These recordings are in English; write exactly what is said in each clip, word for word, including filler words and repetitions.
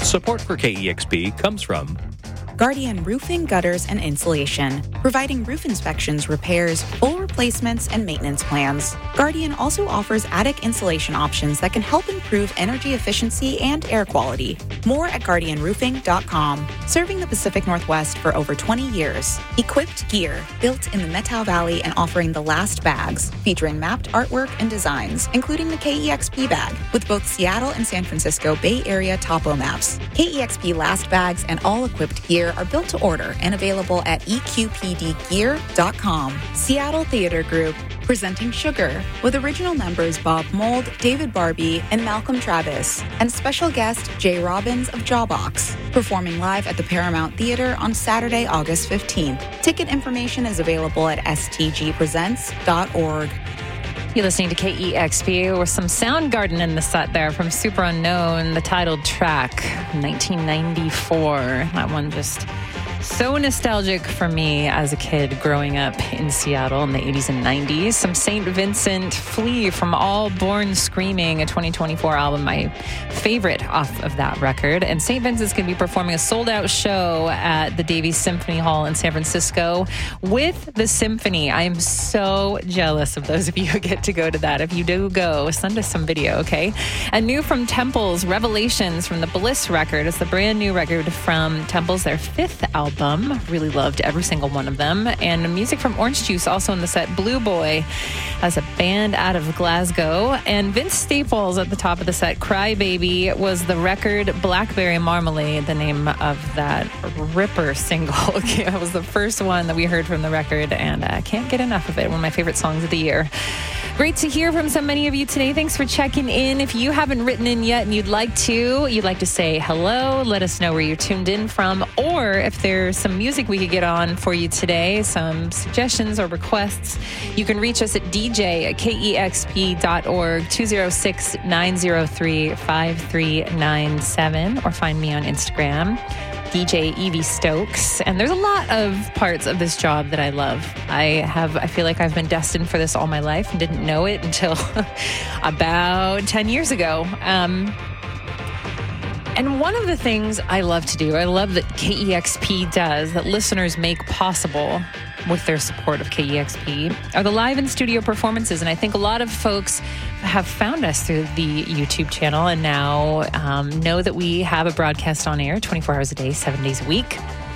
Support for K E X P comes from Guardian Roofing, Gutters, and Insulation, providing roof inspections, repairs, full replacements, and maintenance plans. Guardian also offers attic insulation options that can help improve energy efficiency and air quality. More at guardian roofing dot com. Serving the Pacific Northwest for over twenty years. Equipped gear, built in the Methow Valley and offering the last bags, featuring mapped artwork and designs, including the K E X P bag, with both Seattle and San Francisco Bay Area topo maps. K E X P last bags and all equipped gear are built to order and available at e q p d gear dot com. Seattle Theater Group, presenting Sugar, with original members Bob Mould, David Barbie, and Malcolm Travis, and special guest Jay Robbins of Jawbox, performing live at the Paramount Theater on Saturday, August fifteenth. Ticket information is available at s t g presents dot org. You're listening to K E X P with some Soundgarden in the set there from Super Unknown, the titled track, nineteen ninety-four. That one just so nostalgic for me as a kid growing up in Seattle in the eighties and nineties. Some Saint Vincent, Flee from All Born Screaming, a twenty twenty-four album, my favorite off of that record. And Saint Vincent's going to be performing a sold-out show at the Davies Symphony Hall in San Francisco with the symphony. I am so jealous of those of you who get to go to that. If you do go, send us some video, okay? And new from Temples, Revelations from the Bliss record. It's the brand new record from Temples, their fifth album. Really loved every single one of them. And music from Orange Juice also in the set. Blue Boy as a band out of Glasgow. And Vince Staples at the top of the set. Cry Baby was the record. Blackberry Marmalade, the name of that ripper single. It was the first one that we heard from the record, and I can't get enough of it. One of my favorite songs of the year. Great to hear from so many of you today. Thanks for checking in. If you haven't written in yet and you'd like to, you'd like to say hello, let us know where you're tuned in from, or if there's some music we could get on for you today, some suggestions or requests, you can reach us at d j at k e x p dot org, two oh six, nine oh three, five three nine seven, or find me on Instagram, D J Evie Stokes. And there's a lot of parts of this job that I love. I have, I feel like I've been destined for this all my life and didn't know it until about ten years ago. Um, and one of the things I love to do, I love that K E X P does, that listeners make possible with their support of K E X P, are the live in studio performances. And I think a lot of folks have found us through the YouTube channel and now um, know that we have a broadcast on air twenty-four hours a day, seven days a week.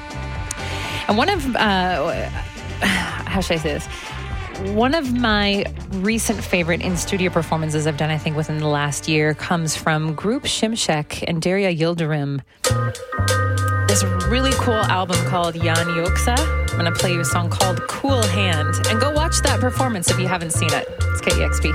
And one of, uh, how should I say this? One of my recent favorite in-studio performances I've done, I think, within the last year comes from Group Shimshek and Derya Yildirim. This really cool album called Yan Yoksa. I'm going to play you a song called Cool Hand. And go watch that performance if you haven't seen it. It's K E X P.